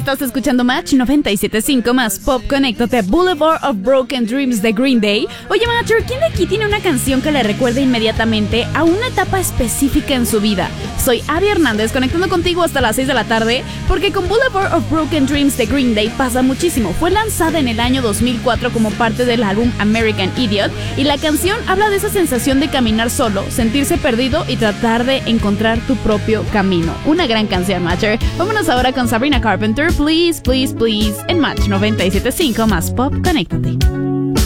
Estás escuchando Match 97.5 más Pop. Conéctate. Boulevard of Broken Dreams de Green Day. Oye, Matcher, ¿quién de aquí tiene una canción que le recuerda inmediatamente a una etapa específica en su vida? Soy Abby Hernández, conectando contigo hasta las 6 de la tarde, porque con Boulevard of Broken Dreams de Green Day pasa muchísimo. Fue lanzada en el año 2004 como parte del álbum American Idiot, y la canción habla de esa sensación de caminar solo, sentirse perdido y tratar de encontrar tu propio camino. Una gran canción, Matcher. Vámonos ahora con Sabrina Carpenter, Please, Please, Please, en Match 97.5 más Pop. Conéctate.